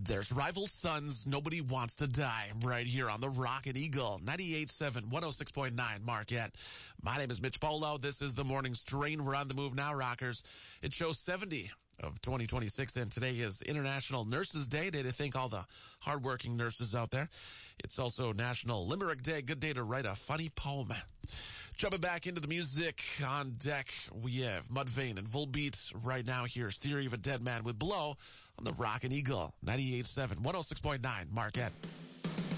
There's Rival Sons, Nobody Wants to Die, right here on the Rockin' Eagle, 98.7, 106.9 Marquette. My name is Mitch Polo. This is the morning strain. We're on the move now, rockers. It shows 70 of 2026, and today is International Nurses Day. Day to thank all the hardworking nurses out there. It's also National Limerick Day. Good day to write a funny poem. Jumping back into the music on deck, we have Mudvayne and Volbeat. Right now, here's Theory of a Dead Man with Blow on the Rockin' Eagle, 98.7, 106.9 Marquette.